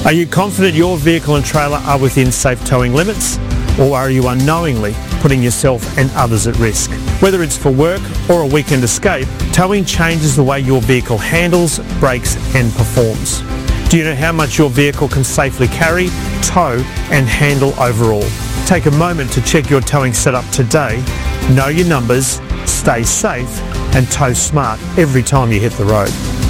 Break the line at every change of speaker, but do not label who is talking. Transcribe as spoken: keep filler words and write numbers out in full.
Are you confident your vehicle and trailer are within safe towing limits? Or are you unknowingly putting yourself and others at risk? Whether it's for work or a weekend escape, towing changes the way your vehicle handles, brakes and performs. Do you know how much your vehicle can safely carry, tow and handle overall? Take a moment to check your towing setup today, know your numbers, stay safe and tow smart every time you hit the road.